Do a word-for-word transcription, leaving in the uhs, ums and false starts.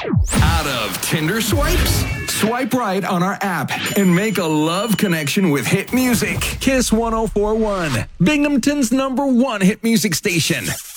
Out of Tinder swipes? Swipe right on our app and make a love connection with hit music. Kiss one oh four point one, Binghamton's number one hit music station.